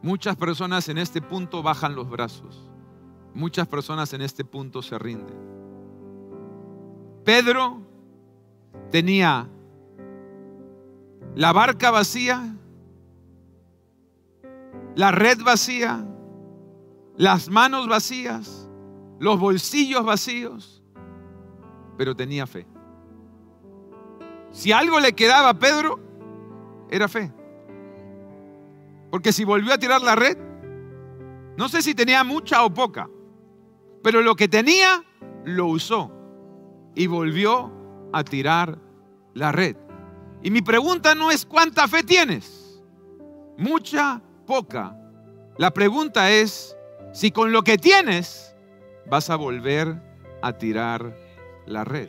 Muchas personas en este punto bajan los brazos. Muchas personas en este punto se rinden. Pedro tenía la barca vacía, la red vacía, las manos vacías, los bolsillos vacíos, pero tenía fe. Si algo le quedaba a Pedro, era fe. Porque si volvió a tirar la red, no sé si tenía mucha o poca, pero lo que tenía, lo usó y volvió a tirar la red. Y mi pregunta no es ¿cuánta fe tienes? Mucha, poca. La pregunta es si con lo que tienes vas a volver a tirar la red.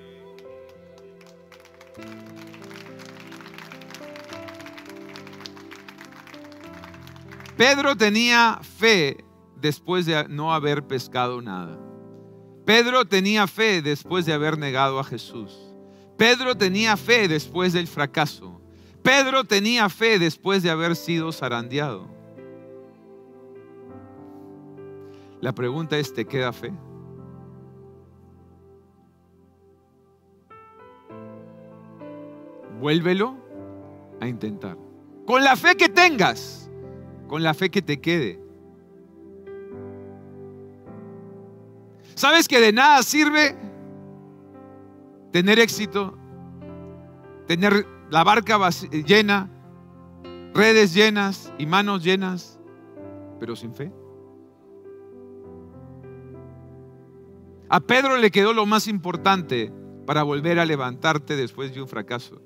Pedro tenía fe después de no haber pescado nada. Pedro tenía fe después de haber negado a Jesús. Pedro tenía fe después del fracaso. Pedro tenía fe después de haber sido zarandeado. La pregunta es, ¿te queda fe? Vuélvelo a intentar. Con la fe que tengas, con la fe que te quede. ¿Sabes que de nada sirve tener éxito, tener la barca llena, redes llenas y manos llenas, pero sin fe? A Pedro le quedó lo más importante para volver a levantarte después de un fracaso.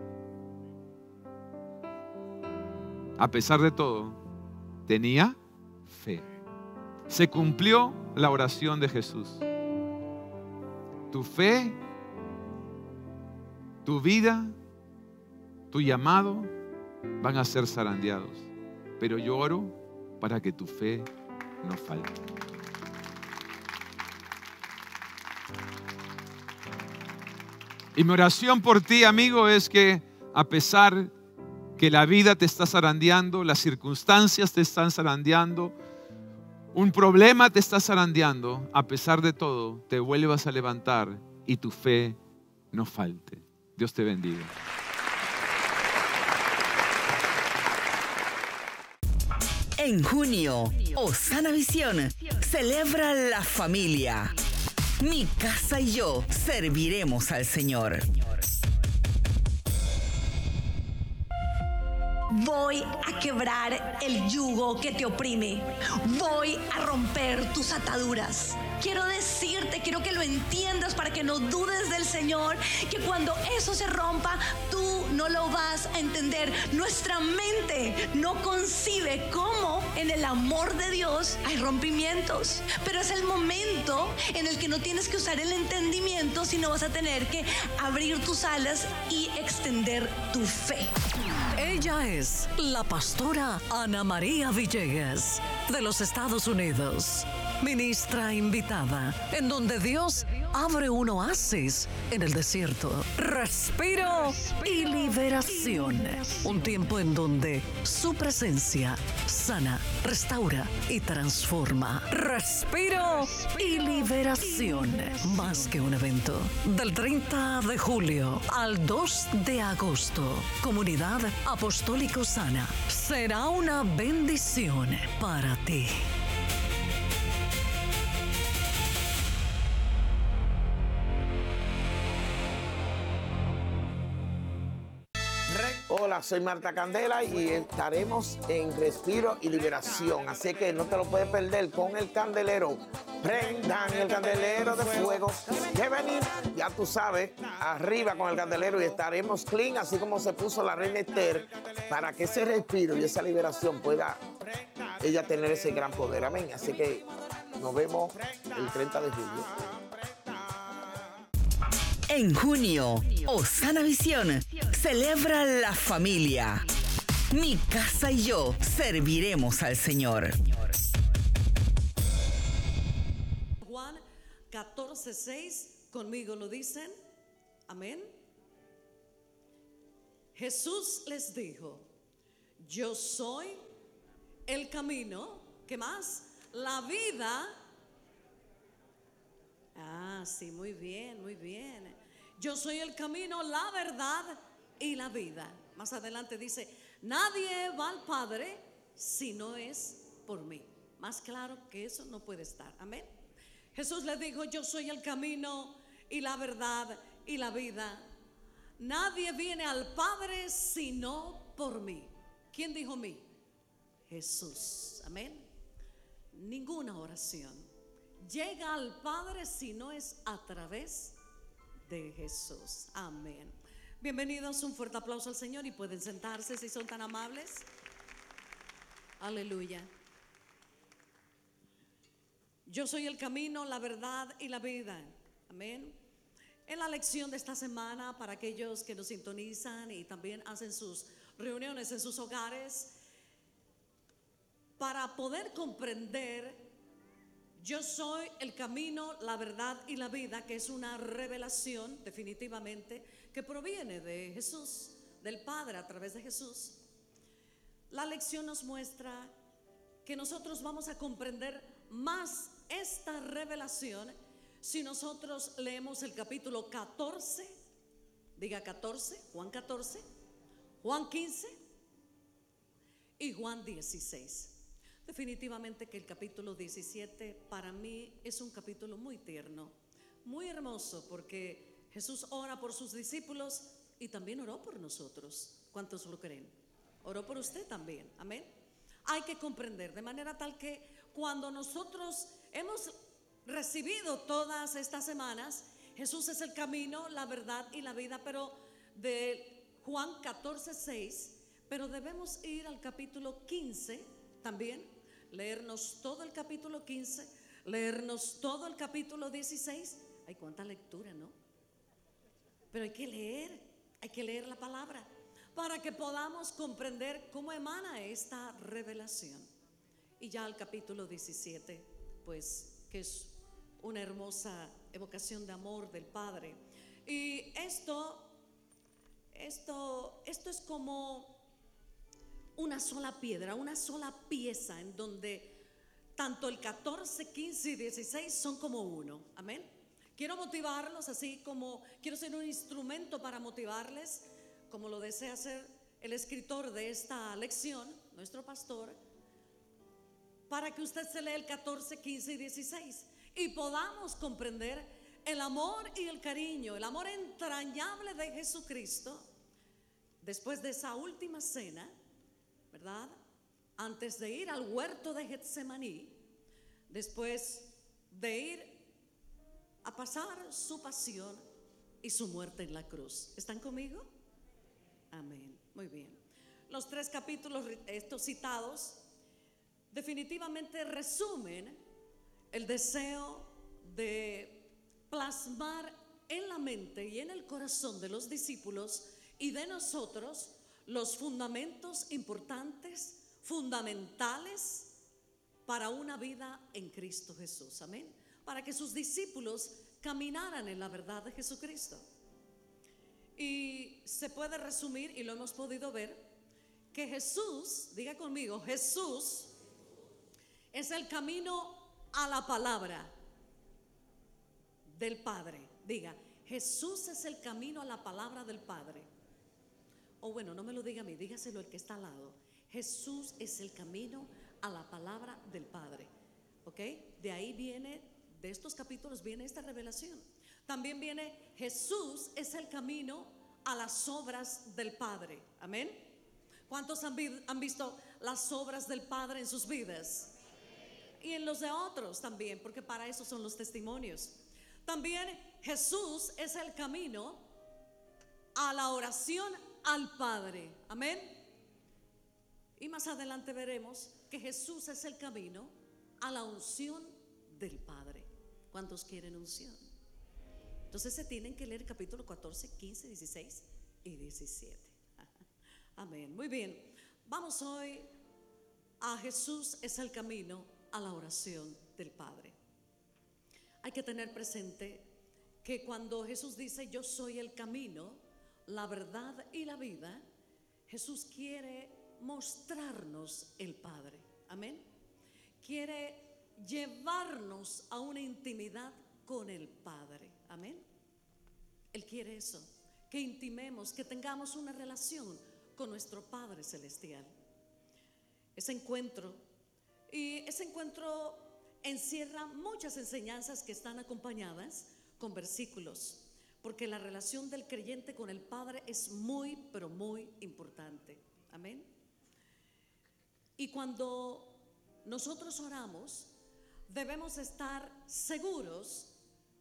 A pesar de todo, tenía fe. Se cumplió la oración de Jesús. Tu fe, tu vida, tu llamado van a ser zarandeados. Pero yo oro para que tu fe no falte. Y mi oración por ti, amigo, es que a pesar que la vida te está zarandeando, las circunstancias te están zarandeando, un problema te está zarandeando, a pesar de todo, te vuelvas a levantar y tu fe no falte. Dios te bendiga. En junio, Osana Visión celebra la familia. Mi casa y yo serviremos al Señor. Voy a quebrar el yugo que te oprime. Voy a romper tus ataduras. Quiero decirte, quiero que lo entiendas para que no dudes del Señor, que cuando eso se rompa, tú no lo vas a entender. Nuestra mente no concibe cómo en el amor de Dios hay rompimientos. Pero es el momento en el que no tienes que usar el entendimiento, sino vas a tener que abrir tus alas y extender tu fe. Ella es la pastora Ana María Villegas, de los Estados Unidos. Ministra invitada, en donde Dios abre un oasis en el desierto. Respiro y liberación. Un tiempo en donde su presencia sana, restaura y transforma. Respiro y liberación. Más que un evento. Del 30 de julio al 2 de agosto. Comunidad Apostólica Osana. Será una bendición para ti. Hola, soy Marta Candela y estaremos en Respiro y Liberación. Así que no te lo puedes perder con el candelero. Prendan el candelero de fuego. Que venir, ya tú sabes, arriba con el candelero y estaremos clean, así como se puso la reina Esther, para que ese respiro y esa liberación pueda ella tener ese gran poder. Amén. Así que nos vemos el 30 de julio. En junio, Osana Visión celebra la familia. Mi casa y yo serviremos al Señor. Juan 14:6, conmigo lo dicen. Amén. Jesús les dijo: yo soy el camino, ¿qué más? La vida. Ah, sí, muy bien, muy bien. Yo soy el camino, la verdad y la vida. Más adelante dice, nadie va al Padre si no es por mí. Más claro que eso no puede estar. Amén. Jesús le dijo, yo soy el camino y la verdad y la vida. Nadie viene al Padre sino por mí. ¿Quién dijo mí? Jesús. Amén. Ninguna oración llega al Padre si no es a través de Jesús. Amén. Bienvenidos, un fuerte aplauso al Señor y pueden sentarse si son tan amables. Aleluya. Yo soy el camino, la verdad y la vida. Amén. En la lección de esta semana, para aquellos que nos sintonizan y también hacen sus reuniones en sus hogares, para poder comprender, yo soy el camino, la verdad y la vida, que es una revelación definitivamente que proviene de Jesús, del Padre a través de Jesús. La lección nos muestra que nosotros vamos a comprender más esta revelación si nosotros leemos el capítulo 14, diga 14, Juan 14, Juan 15 y Juan 16. Definitivamente que el capítulo 17 para mí es un capítulo muy tierno, muy hermoso, porque Jesús ora por sus discípulos y también oró por nosotros. ¿Cuántos lo creen? Oró por usted también, amén. Hay que comprender de manera tal que cuando nosotros hemos recibido todas estas semanas, Jesús es el camino, la verdad y la vida, pero de Juan 14:6, pero debemos ir al capítulo 15 también, leernos todo el capítulo 15, leernos todo el capítulo 16. Hay cuánta lectura, ¿no? Pero hay que leer la palabra para que podamos comprender cómo emana esta revelación. Y ya el capítulo 17, pues que es una hermosa evocación de amor del Padre. Y esto es como una sola piedra, una sola pieza en donde tanto el 14, 15 y 16 son como uno. Amén. Quiero motivarlos, así como quiero ser un instrumento para motivarles, como lo desea hacer el escritor de esta lección, nuestro pastor, para que usted se lea el 14, 15 y 16 y podamos comprender el amor y el cariño, el amor entrañable de Jesucristo después de esa última cena, ¿verdad? Antes de ir al huerto de Getsemaní, después de ir a pasar su pasión y su muerte en la cruz. ¿Están conmigo? Amén. Muy bien. Los 3 capítulos estos citados definitivamente resumen el deseo de plasmar en la mente y en el corazón de los discípulos y de nosotros los fundamentos importantes, fundamentales para una vida en Cristo Jesús. Amén. Para que sus discípulos caminaran en la verdad de Jesucristo. Y se puede resumir, y lo hemos podido ver, que Jesús, diga conmigo, Jesús es el camino a la palabra del Padre. Diga, Jesús es el camino a la palabra del Padre. O bueno, no me lo diga a mí, dígaselo al que está al lado. Jesús es el camino a la palabra del Padre. ¿Ok? De ahí viene, de estos capítulos viene esta revelación. También viene, Jesús es el camino a las obras del Padre. Amén. ¿Cuántos han visto las obras del Padre en sus vidas? Y en los de otros también, porque para eso son los testimonios. También Jesús es el camino a la oración al Padre. Amén. Y más adelante veremos que Jesús es el camino a la unción del Padre. ¿Cuántos quieren unción? Entonces se tienen que leer capítulo 14, 15, 16 y 17. Amén. Muy bien. Vamos hoy a Jesús es el camino a la oración del Padre. Hay que tener presente que cuando Jesús dice yo soy el camino, la verdad y la vida, Jesús quiere mostrarnos el Padre. quiere llevarnos a una intimidad con el Padre. Amén. Él quiere eso, que intimemos, que tengamos una relación con nuestro Padre Celestial. Ese encuentro encierra muchas enseñanzas que están acompañadas con versículos, porque la relación del creyente con el Padre es muy, pero muy importante. Amén. Y cuando nosotros oramos, debemos estar seguros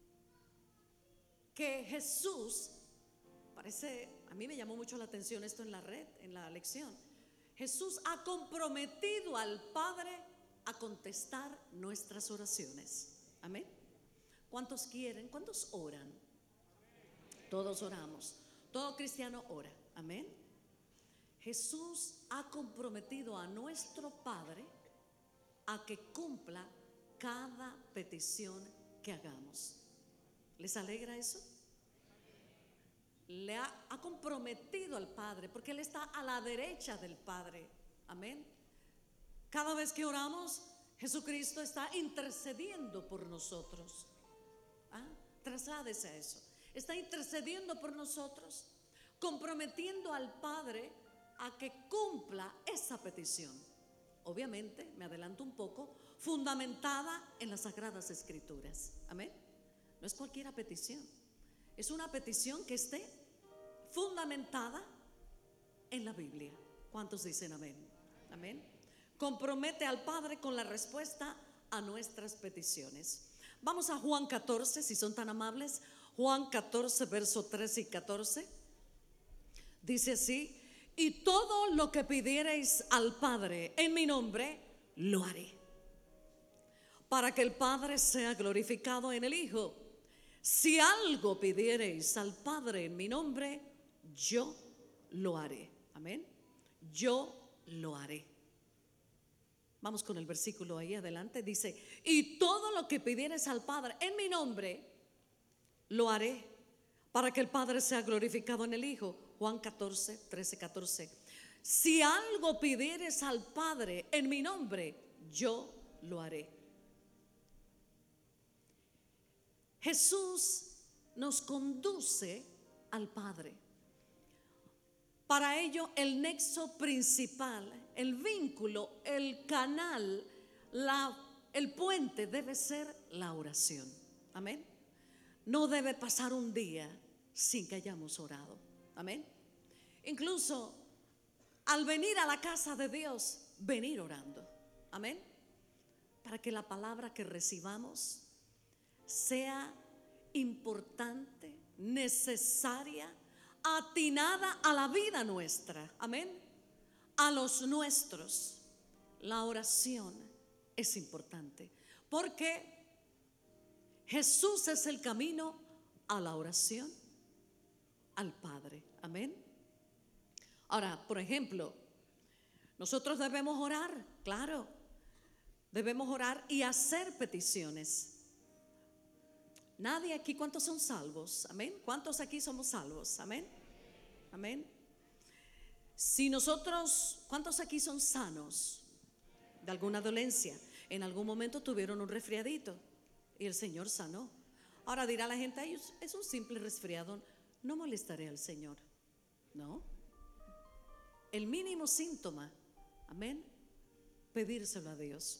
que Jesús, a mí me llamó mucho la atención esto en la red, en la lección. Jesús ha comprometido al Padre a contestar nuestras oraciones. Amén. ¿Cuántos quieren? ¿Cuántos oran? Todos oramos. Todo cristiano ora. Amén. Jesús ha comprometido a nuestro Padre a que cumpla cada petición que hagamos. ¿Les alegra eso? Le ha comprometido al Padre, porque Él está a la derecha del Padre. Amén. Cada vez que oramos, Jesucristo está intercediendo por nosotros. Trasládese a eso. Está intercediendo por nosotros, comprometiendo al Padre a que cumpla esa petición. Obviamente, me adelanto un poco, fundamentada en las Sagradas Escrituras. Amén. No es cualquier petición, es una petición que esté fundamentada en la Biblia. ¿Cuántos dicen amén? Amén. Compromete al Padre con la respuesta a nuestras peticiones. Vamos a Juan 14, si son tan amables. Juan 14, verso 13 y 14. Dice así: y todo lo que pidiereis al Padre en mi nombre, lo haré, para que el Padre sea glorificado en el Hijo. Si algo pidiereis al Padre en mi nombre, yo lo haré. Amén. Yo lo haré. Vamos con el versículo ahí adelante. Dice: y todo lo que pidiereis al Padre en mi nombre, lo haré, para que el Padre sea glorificado en el Hijo. Juan 14, 13, 14. Si algo pidieres al Padre en mi nombre, yo lo haré. Jesús nos conduce al Padre. Para ello, el nexo principal, el vínculo, el canal, el puente debe ser la oración. Amén. No debe pasar un día sin que hayamos orado. Amén. Incluso al venir a la casa de Dios, venir orando. Amén. Para que la palabra que recibamos sea importante, necesaria, atinada a la vida nuestra. Amén. A los nuestros. La oración es importante, porque Jesús es el camino a la oración al Padre. Amén. Ahora, por ejemplo, nosotros debemos orar, claro. Debemos orar y hacer peticiones. Nadie aquí, ¿cuántos son salvos? Amén. ¿Cuántos aquí somos salvos? Amén. Amén. Si nosotros, ¿cuántos aquí son sanos de alguna dolencia? En algún momento tuvieron un resfriadito y el Señor sanó. Ahora dirá la gente: ay, es un simple resfriado, no molestaré al Señor. No. El mínimo síntoma, amén, pedírselo a Dios.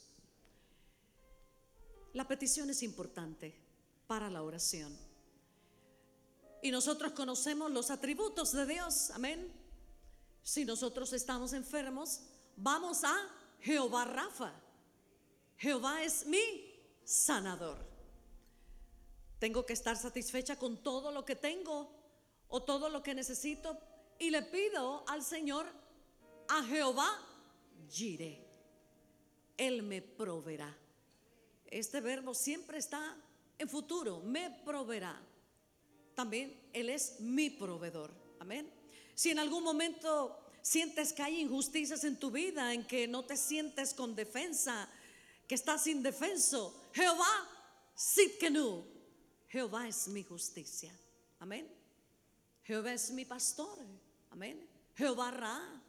La petición es importante para la oración. Y nosotros conocemos los atributos de Dios, amén. Si nosotros estamos enfermos, vamos a Jehová Rafa. Jehová es mi sanador. Tengo que estar satisfecha con todo lo que tengo o todo lo que necesito, y le pido al Señor, a Jehová Jireh. Él me proveerá. Este verbo siempre está en futuro, me proveerá. También Él es mi proveedor. Amén. Si en algún momento sientes que hay injusticias en tu vida, en que no te sientes con defensa, que estás indefenso, Jehová Sidkenu, Jehová es mi justicia. Amén. Jehová es mi pastor. Amén. Jehová Ra,